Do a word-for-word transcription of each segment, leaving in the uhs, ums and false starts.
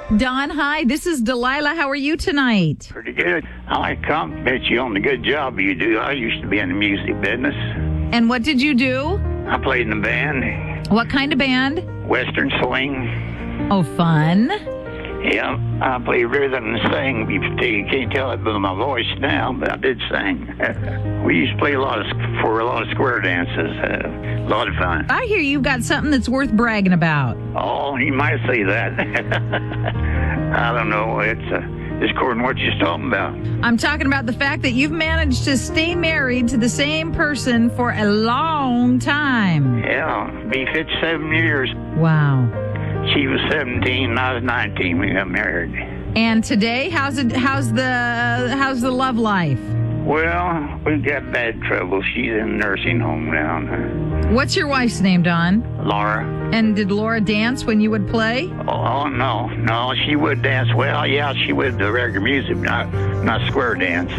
Don, hi. This is Delilah. How are you tonight? Pretty good. I like to compliment you on the good job you do. I used to be in the music business. And what did you do? I played in a band, What kind of band? Western Swing. Oh, fun. Yeah, I play rhythm and sing. You you can't tell it by my voice now, but I did sing. We used to play a lot of for a lot of square dances. Uh, a lot of fun. I hear you've got something that's worth bragging about. Oh, you might say that. I don't know. It's uh, it's according to what you're talking about. I'm talking about the fact that you've managed to stay married to the same person for a long time. Yeah, be fifty-seven years. Wow. She was seventeen, and I was nineteen. We got married. And today, how's it? How's the how's the love life? Well, we've got bad trouble. She's in a nursing home now. What's your wife's name, Don? Laura. And did Laura dance when you would play? Oh, oh no, no, she would dance. Well, yeah, she would the regular music, not not square dance.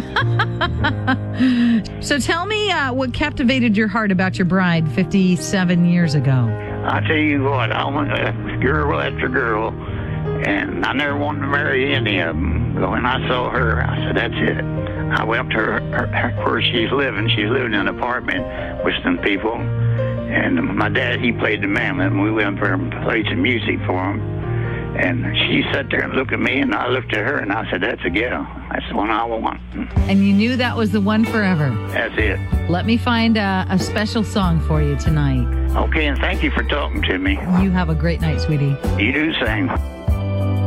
So tell me uh, what captivated your heart about your bride fifty-seven years ago. I tell you what, I went uh, girl after girl, and I never wanted to marry any of them. But when I saw her, I said, that's it. I went up to her, her, her where she's living. She's living in an apartment with some people. And my dad, he played the mandolin, and we went up there and played some music for him. And she sat there and looked at me, and I looked at her, and I said, that's a gal. That's the one I want. And you knew that was the one forever. That's it. Let me find a, a special song for you tonight. Okay, and thank you for talking to me. You have a great night, sweetie. You do the same.